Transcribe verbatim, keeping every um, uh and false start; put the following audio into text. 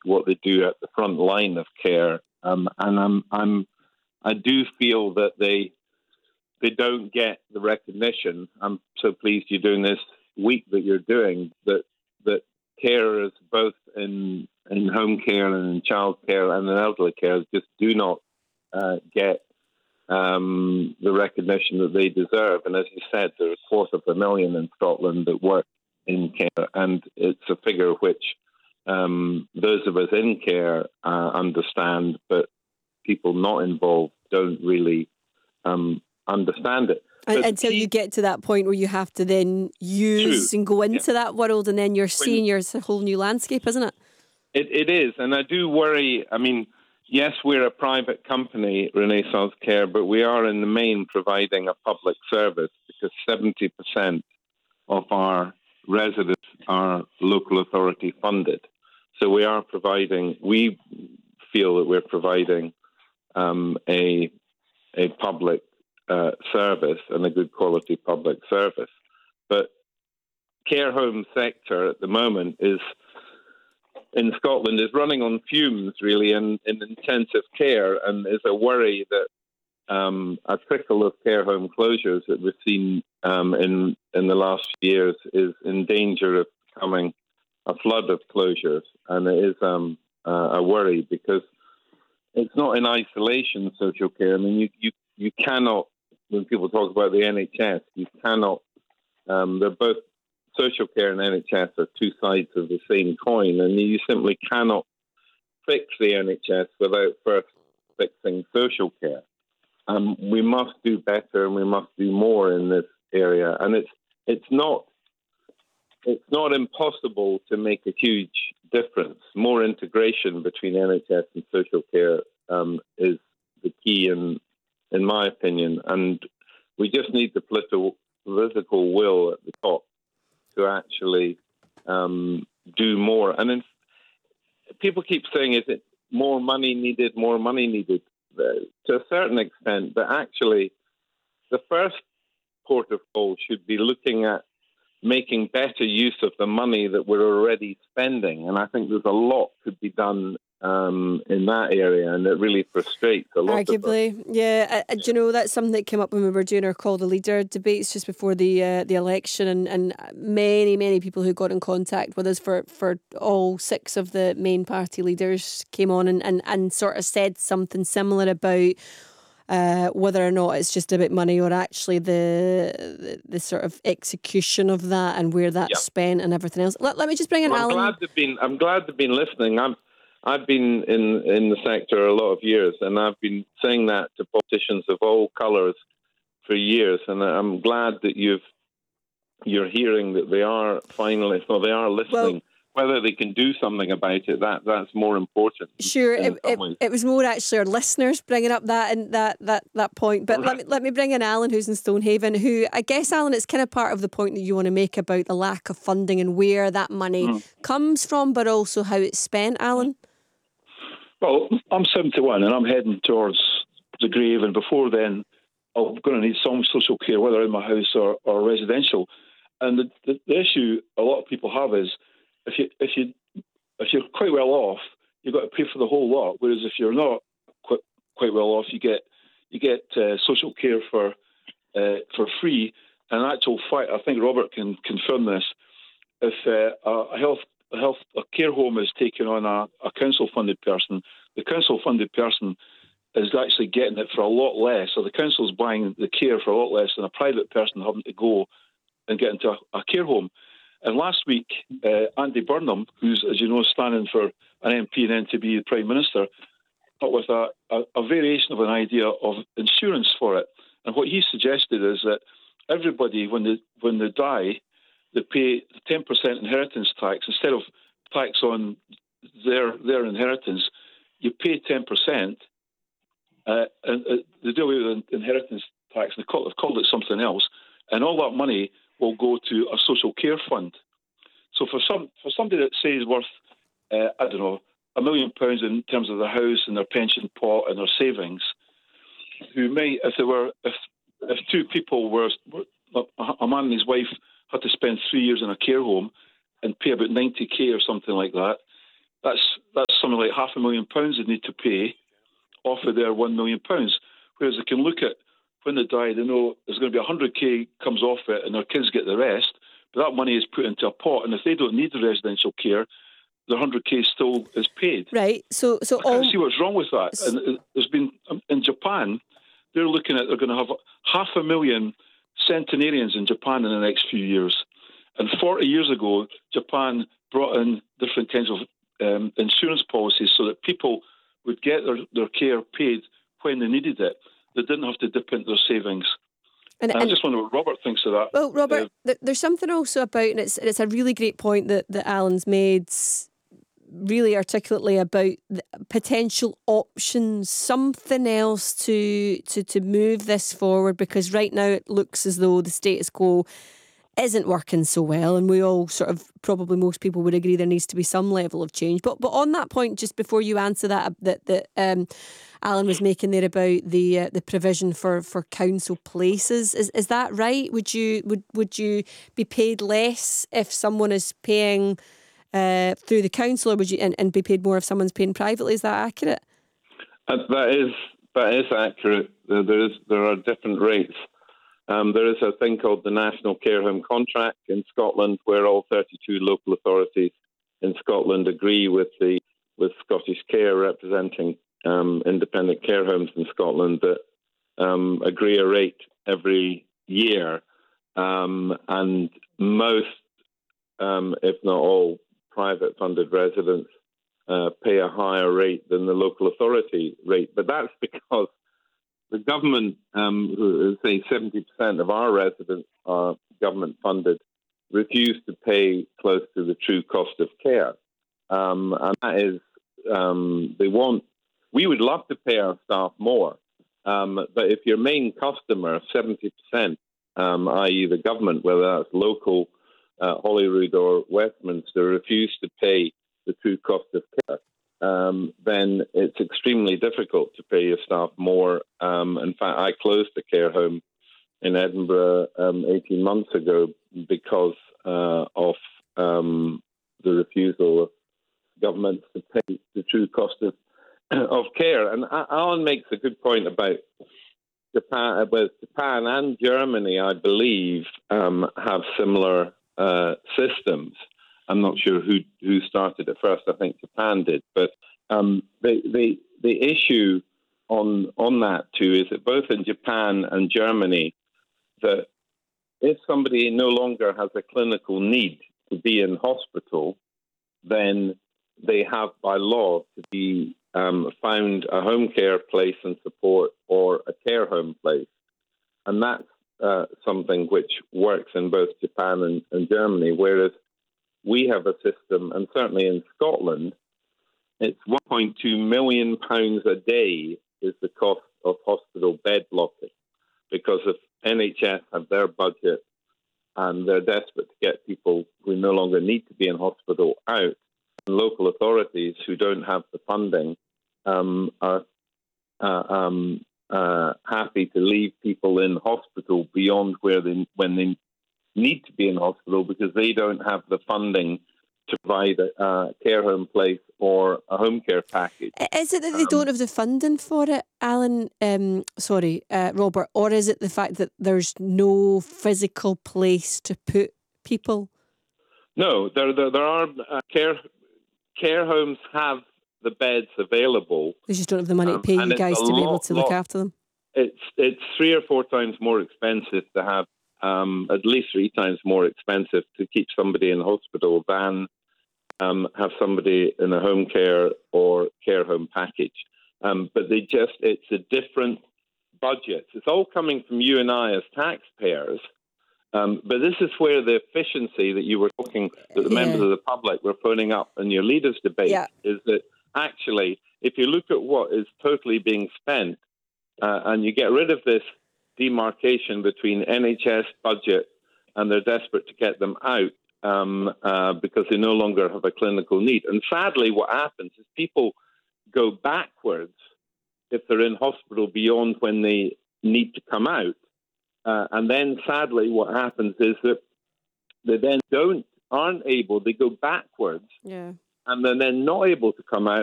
what they do at the front line of care, um, and I'm, I'm, I do feel that they they don't get the recognition. I'm so pleased you're doing this week that you're doing that. That carers, both in in home care and in child care and in elderly care, just do not uh, get um, the recognition that they deserve. And as you said, there's a quarter of a million in Scotland that work in care, and it's a figure which um, those of us in care uh, understand, but people not involved don't really um, understand it. And, until key, you get to that point where you have to then use true. and go into yeah. that world, and then you're seeing When, it's a whole new landscape, isn't it? it? It is, and I do worry. I mean, yes, we're a private company, Renaissance Care, but we are in the main providing a public service because seventy percent of our residents are local authority funded. So we are providing, we feel that we're providing um, a a public Uh, service and a good quality public service. But care home sector at the moment is in Scotland is running on fumes really in, in intensive care, and is a worry that um, a trickle of care home closures that we've seen um, in, in the last few years is in danger of becoming a flood of closures. And it is um, uh, a worry because it's not in isolation, social care. I mean, you, you, you cannot, when people talk about the N H S, you cannot, um, they're both, social care and N H S are two sides of the same coin, and you simply cannot fix the N H S without first fixing social care. Um, we must do better and we must do more in this area, and it's it's not it's not impossible to make a huge difference. More integration between N H S and social care um, is the key in in my opinion, and we just need the political, political will at the top to actually um, do more. And then people keep saying, is it more money needed, more money needed? Uh, to a certain extent, but actually the first port of call should be looking at making better use of the money that we're already spending. And I think there's a lot could be done Um, in that area, and it really frustrates a lot Arguably, of us. yeah. Uh, do you know, that's something that came up when we were doing our Call the Leader debates just before the uh, the election, and, and many, many people who got in contact with us for, for all six of the main party leaders came on and, and, and sort of said something similar about uh, whether or not it's just about money or actually the the, the sort of execution of that and where that's yeah. spent and everything else. Let, let me just bring in well, I'm Alan. Glad they've been, I'm glad they've been listening. I'm I've been in, in the sector a lot of years, and I've been saying that to politicians of all colours for years, and I'm glad that you've, you're hearing that they are finally, well, they are listening. Well, whether they can do something about it, that that's more important. Sure, it, it, it was more actually our listeners bringing up that and that that that point. But right. let me let me bring in Alan, who's in Stonehaven, who I guess, Alan, it's kind of part of the point that you want to make about the lack of funding and where that money mm. comes from, but also how it's spent, Alan. Well, I'm seventy-one and I'm heading towards the grave, and before then I'm going to need some social care, whether in my house or, or residential. And the, the, the issue a lot of people have is if you if you if you're quite well off, you've got to pay for the whole lot. Whereas if you're not quite quite well off, you get you get uh, social care for uh, for free. And in actual fact, I think Robert can confirm this. If uh, a health A health a care home is taking on a, a council-funded person, the council-funded person is actually getting it for a lot less. So the council's buying the care for a lot less than a private person having to go and get into a, a care home. And last week, uh, Andy Burnham, who's, as you know, standing for an M P and then to be the Prime Minister, but with a, a, a variation of an idea of insurance for it. And what he suggested is that everybody, when they when they die, they pay ten percent inheritance tax instead of tax on their their inheritance. You pay ten percent, uh, and uh, they do away with inheritance tax. They call, they've called it something else, and all that money will go to a social care fund. So for some for somebody that says worth, uh, I don't know, a million pounds in terms of their house and their pension pot and their savings, who may, if there were, if if two people were, were a man and his wife had to spend three years in a care home and pay about ninety k or something like that, that's that's something like half a million pounds they need to pay off of their one million pounds. Whereas they can look at when they die, they know there's going to be one hundred k comes off it, and their kids get the rest. But that money is put into a pot, and if they don't need the residential care, the one hundred k still is paid. Right. So, so I can't all... see what's wrong with that. And there's been in Japan, they're looking at they're going to have half a million centenarians in Japan in the next few years. And forty years ago, Japan brought in different kinds of um, insurance policies so that people would get their, their care paid when they needed it. They didn't have to dip into their savings. And, and I just wonder what Robert thinks of that. Well, Robert, uh, there's something also about, and it's it's a really great point that, that Alan's made really articulately about the potential options, something else to, to, to move this forward, because right now it looks as though the status quo isn't working so well, and we all sort of, probably most people would agree there needs to be some level of change. But but on that point, just before you answer that, that, that um, Alan was making there about the uh, the provision for, for council places, is is that right? Would you would would you be paid less if someone is paying uh, through the council, or would you and, and be paid more if someone's paying privately? Is that accurate? Uh, that is that is accurate. There, there is there are different rates. Um, there is a thing called the National Care Home Contract in Scotland, where all thirty-two local authorities in Scotland agree with the with Scottish Care, representing um, independent care homes in Scotland, that um, agree a rate every year, um, and most, um, if not all, private funded residents uh, pay a higher rate than the local authority rate. But that's because the government, um, who say seventy percent of our residents are government funded, refuse to pay close to the true cost of care. Um, and that is, um, they want, we would love to pay our staff more. Um, but if your main customer, seventy percent, um, that is the government, whether that's local, uh, Holyrood or Westminster, refuse to pay the true cost of care, Um, then it's extremely difficult to pay your staff more. Um, in fact, I closed a care home in Edinburgh um, eighteen months ago because uh, of um, the refusal of governments to pay the true cost of, of care. And Alan makes a good point about Japan. About Japan and Germany, I believe, um, have similar uh, systems. I'm not sure who who started it first. I think Japan did. But um, the, the the issue on on that too is that both in Japan and Germany, that if somebody no longer has a clinical need to be in hospital, then they have by law to be um, found a home care place and support or a care home place. And that's uh, something which works in both Japan and, and Germany, whereas we have a system, and certainly in Scotland, it's one point two million pounds a day is the cost of hospital bed blocking, because if N H S have their budget and they're desperate to get people who no longer need to be in hospital out, and local authorities who don't have the funding um, are uh, um, uh, happy to leave people in hospital beyond where they when they need to be in hospital because they don't have the funding to provide a uh, care home place or a home care package. Is it that they um, don't have the funding for it, Alan? Um, sorry, uh, Robert, or is it the fact that there's no physical place to put people? No, there there, there are uh, care care homes have the beds available. They just don't have the money um, to pay you guys to lot, be able to look lot, after them. It's it's three or four times more expensive to have. Um, at least three times more expensive to keep somebody in hospital than um, have somebody in a home care or care home package. Um, but they just, it's a different budget. It's all coming from you and I as taxpayers. Um, but this is where the efficiency that you were talking, that the yeah. members of the public were phoning up in your leaders' debate, yeah. is that actually, if you look at what is totally being spent uh, and you get rid of this demarcation between N H S budget and they're desperate to get them out um, uh, because they no longer have a clinical need. And sadly, what happens is people go backwards if they're in hospital beyond when they need to come out. Uh, and then sadly, what happens is that they then don't, aren't able, they go backwards yeah. and they're then not able to come out